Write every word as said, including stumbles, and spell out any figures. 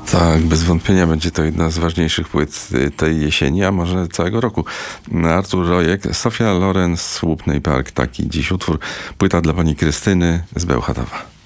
Tak, bez wątpienia będzie to jedna z ważniejszych płyt tej jesieni, a może całego roku. Artur Rojek, Sofia Loren, Słupny Park, taki dziś utwór. Płyta dla pani Krystyny z Bełchatowa.